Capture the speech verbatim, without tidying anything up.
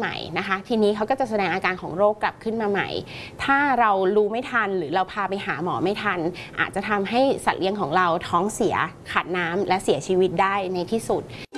ใหม่นะคะทีนี้เขาก็จะแสดงอาการของโรคกลับขึ้นมาใหม่ถ้าเรารู้ไม่ทันหรือเราพาไปหาหมอไม่ทันอาจจะทำให้สัตว์เลี้ยงของเราท้องเสียขาดน้ำและเสียชีวิตได้ในที่สุด